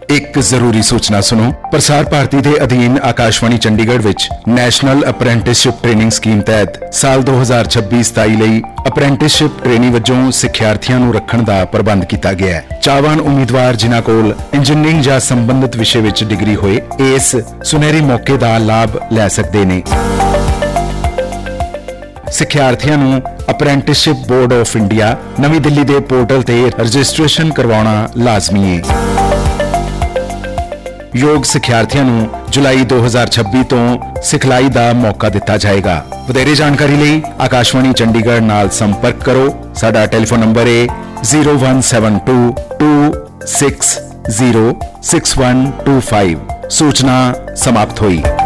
ਇੱਕ ਜ਼ਰੂਰੀ ਸੂਚਨਾ ਸੁਣੋ। ਪ੍ਰਸਾਰ ਭਾਰਤੀ ਦੇ ਅਧੀਨ ਆਕਾਸ਼ਵਾਣੀ ਚੰਡੀਗੜ੍ਹ ਵਿੱਚ ਨੈਸ਼ਨਲ ਅਪ੍ਰੈਂਟਿਸਸ਼ਿਪ ਟ੍ਰੇਨਿੰਗ ਸਕੀਮ ਤਹਿਤ ਸਾਲ 2026-27 ਲਈ ਅਪ੍ਰੈਂਟਿਸਸ਼ਿਪ ਟ੍ਰੇਨੀ ਵਜੋਂ ਸਿੱਖਿਆਰਥੀਆਂ ਨੂੰ ਰੱਖਣ ਦਾ ਪ੍ਰਬੰਧ ਕੀਤਾ ਗਿਆ ਹੈ। ਚਾਹਵਾਨ ਉਮੀਦਵਾਰ ਜਿਨ੍ਹਾਂ ਕੋਲ ਇੰਜੀਨੀਅਰਿੰਗ ਜਾਂ ਸੰਬੰਧਿਤ ਵਿਸ਼ੇ ਵਿੱਚ ਡਿਗਰੀ ਹੋਏ ਇਸ ਸੁਨਹਿਰੀ ਮੌਕੇ ਦਾ ਲਾਭ ਲੈ ਸਕਦੇ ਨੇ। ਸਿੱਖਿਆਰਥੀਆਂ ਨੂੰ ਅਪ੍ਰੈਂਟਿਸਸ਼ਿਪ ਬੋਰਡ ਆਫ ਇੰਡੀਆ ਨਵੀਂ ਦਿੱਲੀ ਦੇ ਪੋਰਟਲ ਤੇ ਰਜਿਸਟ੍ਰੇਸ਼ਨ ਕਰਵਾਉਣਾ ਲਾਜ਼ਮੀ ਹੈ। ਯੋਗ ਸਿੱਖਿਆਰਥੀਆਂ ਨੂੰ ਜੁਲਾਈ 2026 ਤੋਂ ਸਿਖਲਾਈ ਦਾ ਮੌਕਾ ਦਿੱਤਾ ਜਾਏਗਾ। ਵਧੇਰੇ ਜਾਣਕਾਰੀ ਲਈ ਆਕਾਸ਼ਵਾਣੀ ਚੰਡੀਗੜ੍ਹ ਨਾਲ ਸੰਪਰਕ ਕਰੋ। ਸਾਡਾ ਟੈਲੀਫੋਨ ਨੰਬਰ ਹੈ 01722606125। ਸੂਚਨਾ ਸਮਾਪਤ ਹੋਈ।